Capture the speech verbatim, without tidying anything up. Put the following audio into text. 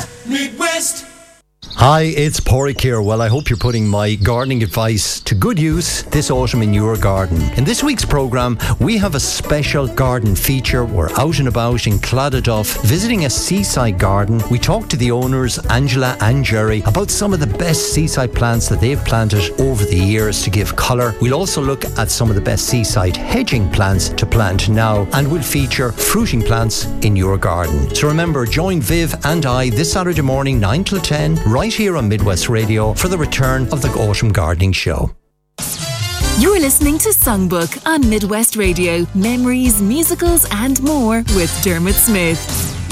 Midwest. Hi, it's Porrick here. Well, I hope you're putting my gardening advice to good use this autumn in your garden. In this week's programme, we have a special garden feature. We're out and about in Clontarf, visiting a seaside garden. We talk to the owners, Angela and Jerry, about some of the best seaside plants that they've planted over the years to give colour. We'll also look at some of the best seaside hedging plants to plant now, and we'll feature fruiting plants in your garden. So remember, join Viv and I this Saturday morning, nine till ten, right here on Midwest Radio for the return of the Autumn Gardening Show. You're listening to Songbook on Midwest Radio. Memories, musicals and more with Dermot Smith.